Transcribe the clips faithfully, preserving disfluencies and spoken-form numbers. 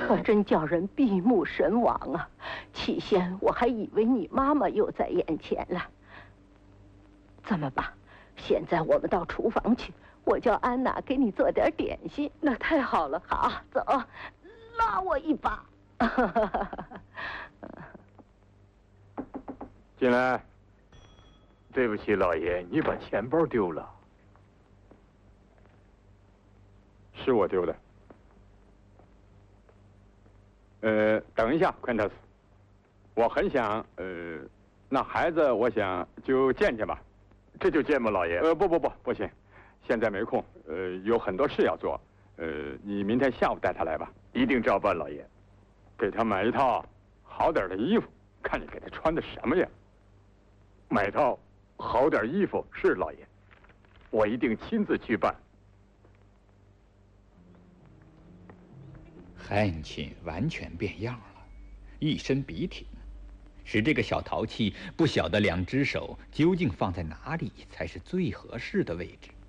可真叫人闭目神往啊！起先我还以为你妈妈又在眼前了。这么吧，现在我们到厨房去，我叫安娜给你做点点心。那太好了，好，走，拉我一把。 进来。对不起，老爷，你把钱包丢了。是我丢的。呃，等一下，昆特斯，我很想，呃，那孩子，我想就见见吧。这就见吗，老爷？呃，不不不，不行，现在没空，呃，有很多事要做。呃，你明天下午带他来吧。一定照办，老爷。给他买一套好点的衣服，看你给他穿的什么样。买套好点衣服，是老爷，我一定亲自去办。 汉卿完全变样了，一身笔挺，使这个小淘气不晓得两只手究竟放在哪里才是最合适的位置。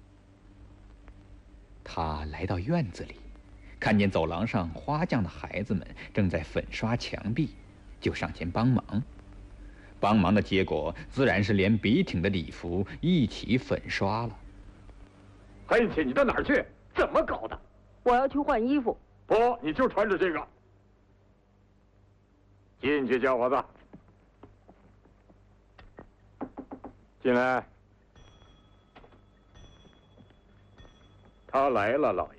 他来到院子里，看见走廊上花匠的孩子们正在粉刷墙壁，就上前帮忙。帮忙的结果自然是连笔挺的礼服一起粉刷了。 汉卿，你到哪儿去？怎么搞的？ 我要去换衣服。 不，你就穿着这个。进去，小伙子。进来。他来了，老爷。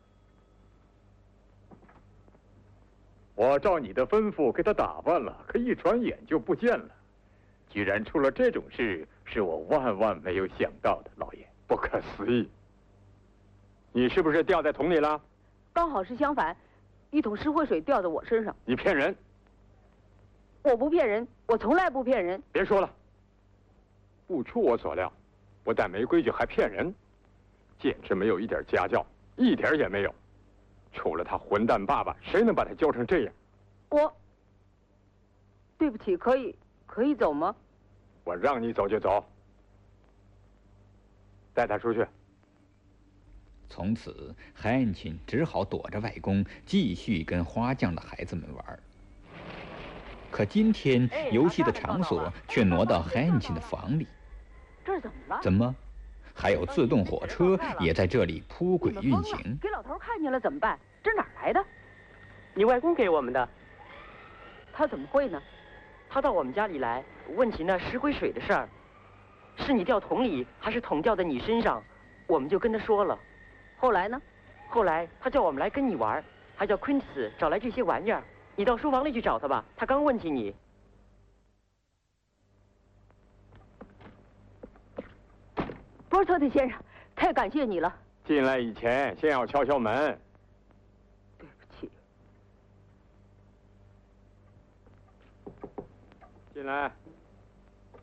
我照你的吩咐给他打扮了，可一转眼就不见了。居然出了这种事，是我万万没有想到的，老爷，不可思议。你是不是掉在桶里了？ 刚好是相反，一桶石灰水掉在我身上。 你骗人！ 我不骗人，我从来不骗人。 别说了，不出我所料，不但没规矩，还骗人，简直没有一点家教，一点也没有。除了他混蛋爸爸，谁能把他教成这样？ 我，对不起，可以可以走吗？ 我让你走就走，带他出去。 从此，汉卿只好躲着外公，继续跟花匠的孩子们玩。可今天游戏的场所却挪到汉卿的房里。 这是怎么了？ 怎么，还有自动火车也在这里铺轨运行？ 给老头看见了怎么办？这哪儿来的？ 你外公给我们的。 他怎么会呢？ 他到我们家里来，问起那石灰水的事儿，是你掉桶里，还是桶掉在你身上？我们就跟他说了。 后来呢？ 后来他叫我们来跟你玩，还叫昆斯找来这些玩意儿。你到书房里去找他吧，他刚问起你。 波特特先生，太感谢你了。 进来以前先要敲敲门。 对不起。 进来。